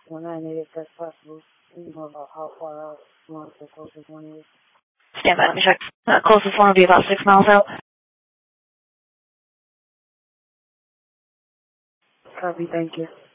619 if that's possible. You know about how far out you want the closest one is. Stand by, let me check. Closest one will be about 6 miles out. Copy, thank you.